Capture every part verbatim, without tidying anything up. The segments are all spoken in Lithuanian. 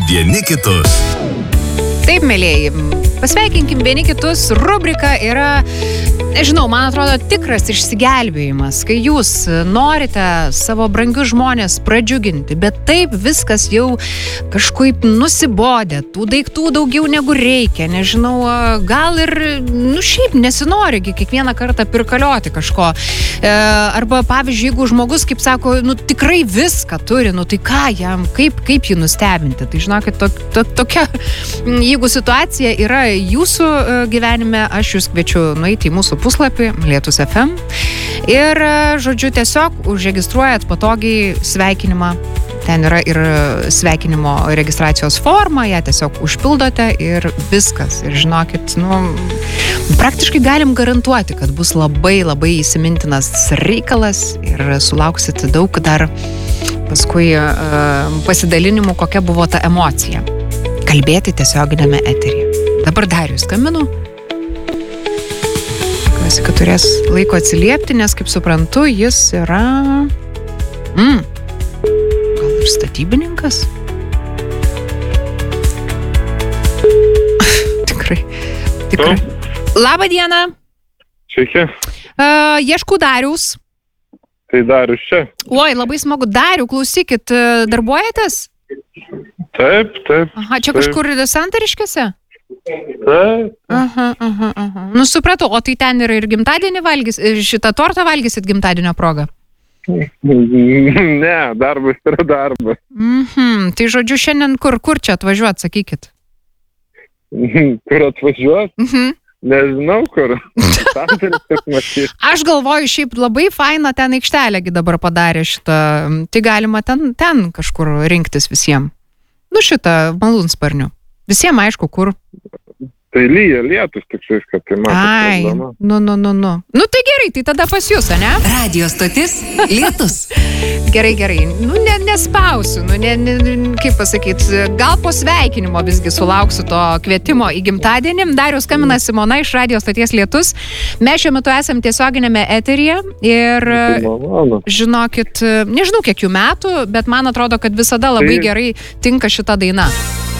vieni kitus. Taip, mėlėjai, pasveikinkim vieni kitus. Rubrika yra, nežinau, man atrodo, tikras išsigelbėjimas, kai jūs norite savo brangius žmonės pradžiuginti, bet taip viskas jau kažkaip nusibodė, tų daiktų daugiau negu reikia, nežinau, gal ir, nu šiaip nesinori kiekvieną kartą pirkalioti kažko. E, arba, pavyzdžiui, jeigu žmogus, kaip sako, nu tikrai viską turi, nu tai ką jam, kaip, kaip jį nustebinti. Tai žinokit, to, to, tokia, jeigu situacija yra jūsų gyvenime, aš jūs kviečiu nueiti į mūsų puslapį Lietus F M ir, žodžiu, tiesiog užregistruojat patogiai sveikinimą. Ten yra ir sveikinimo registracijos forma, ją tiesiog užpildote ir viskas. Ir žinokit, nu, praktiškai galim garantuoti, kad bus labai labai įsimintinas reikalas ir sulauksit daug dar paskui uh, pasidalinimų, kokia buvo ta emocija. Kalbėti tiesioginėme eteryje. Dabar Darius skambinu. Tikiuosi, kad turės laiko atsiliepti, nes, kaip suprantu, jis yra... Mm, gal ir statybininkas? tikrai, tikrai. Labą dieną. Sveiki. Uh, ieškau Dariaus. Tai Darius čia. Oi, labai smagu. Dariu, klausykit, darbuojatės? Taip, taip. Aha, čia taip. kažkur Santariškėse? Taip. Aha, aha, aha. Nu, supratau, o tai ten yra ir gimtadienį valgys, šitą tortą valgysit gimtadienio progą? Ne, darbas yra darbas. Mhm, tai žodžiu, šiandien kur, kur čia atvažiuot, sakykit? Kur atvažiuot? Mhm. Nežinau, kur. Santariškės matyt. Aš galvoju, šiaip labai faina ten aikštelėgi dabar padarė šitą, tai galima ten, ten kažkur rinktis visiems. Nu šitą malūnsparnių. Visiems aišku, kur. Tai lyja lietus tik viską, tai matot. Ai, nu, nu, nu, nu. Nu tai gerai, tai tada pas jūs, ne? Radio stotis Lietus. Gerai, gerai. Nu, ne, nespausiu, nu, ne, ne, kaip pasakyti, gal po sveikinimo visgi sulauksiu to kvietimo į gimtadienį. Darius skambina Simona iš Radio stoties Lietus. Mes šiuo metu esam tiesioginėme eteryje ir žinokit, nežinau kiek jų metų, bet man atrodo, kad visada labai tai... gerai tinka šita daina.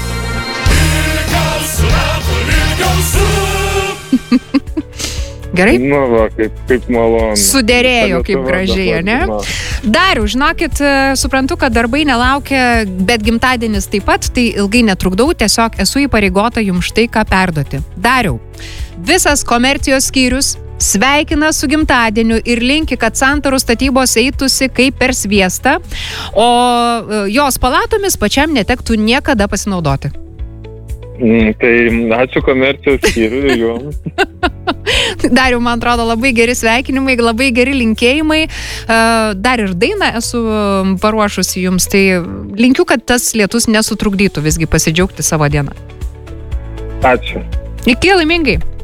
Gerai? Nu, va, kaip, kaip malonu. Suderėjo, kaip gražiai, ne? Dariu, žinokit, suprantu, kad darbai nelaukia, bet gimtadienis taip pat, tai ilgai netrukdau, tiesiog esu įpareigota jums štai ką perduoti. Dariu, visas komercijos skyrius sveikina su gimtadieniu ir linki, kad santarų statybos eitųsi kaip per sviestą, o jos palatomis pačiam netektų niekada pasinaudoti. Mm, tai ačiū komercijos skyriui jums. Dariu, man atrodo, labai geri sveikinimai, labai geri linkėjimai. Dar ir dainą esu paruošusi jums, tai linkiu, kad tas lietus nesutrukdytų visgi pasidžiaugti savo dieną. Ačiū. Iki laimingai.